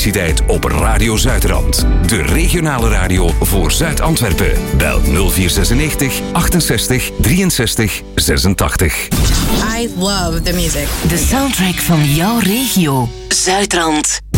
elektriciteit op Radio Zuidrand. De regionale radio voor Zuid-Antwerpen. Bel 0496 68 63 86. I love the music. De soundtrack van jouw regio. Zuidrand.